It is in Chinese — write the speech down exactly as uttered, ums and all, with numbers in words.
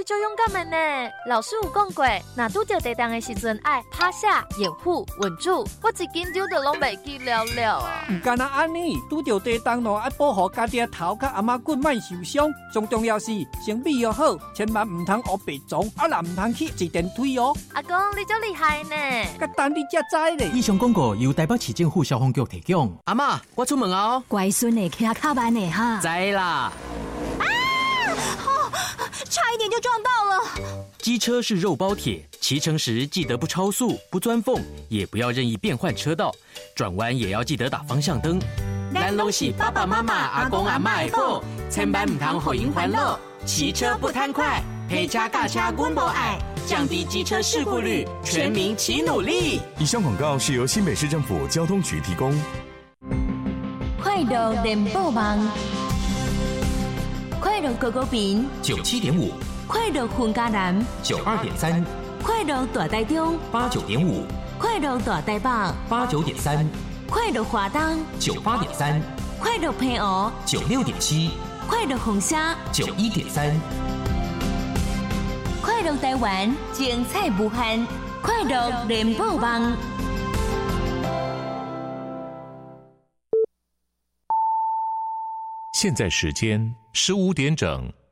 就勇敢的呢。老师有讲过，若拄到地震的时阵，爱趴下、掩护、稳住。我一紧张就拢袂记了了啊！ 唔干那安尼，拄到地震咯，爱保护家己的头甲阿妈骨莫受伤。最重要是身体要好，千万唔通黑白撞，啊啦唔通去坐电梯哦。 阿公，你真厉害呢！ 甲等你才知咧。 以上广告由台北市政府消防局提供。 阿嬷，我出门哦。 乖孙的骑卡班的哈。 知啦。 啊！哦，差一点就撞到了。 机车是肉包铁，骑乘时记得不超速、不钻缝，也不要任意变换车道，转弯也要记得打方向灯。 咱拢是爸爸妈妈、阿公阿嬷的宝，千万唔通互因烦恼。骑车不贪快，陪车驾车阮无爱，降低机车事故率，全民齐努力。 以上广告是由新北市政府交通局提供。 快乐联播网，快乐狗狗饼九七点五， 快乐混家男九二点三， 快乐大台中八九点五， 快乐大台北八九点三， 快乐华东九八点三， 快乐平湖九六点七， 快乐红虾九一点三， 快乐台湾精彩无限，快乐联播网。 现在时间十五点整。